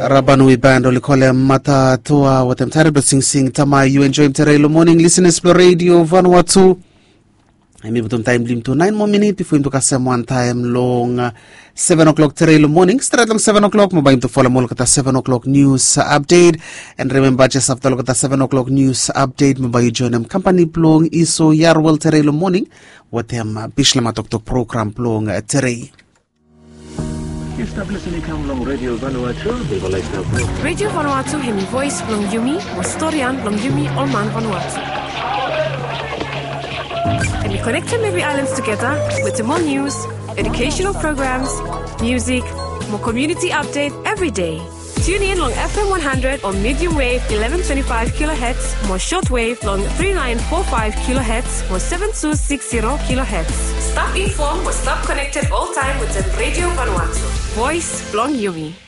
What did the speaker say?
Rabanui band olikole mata toa watemtare sing tama you enjoy mterelo morning listeners for radio Vanuatu. I mean time lim to 9 more minutes before into kasem one time long 7 o'clock terelo morning straight long 7 o'clock mobile to follow molkata 7 o'clock news update and remember just after lokata 7 o'clock news update mobile join them company plong iso yarwell terelo morning watem bishlama tok program plong terei. Radio Vanuatu, Radio Vanuatu, hemi voice long Yumi, Mostorian long Yumi, Olman Vanuatu. And we connect every islands together with more news, educational programs, music, more community update every day. Tune in long FM 100 on medium wave 1125 kilohertz, more shortwave long 3945 kilohertz, more 7260 kilohertz. Stop informed or stop connected all time with the Radio Vanuatu. Voice long Yumi.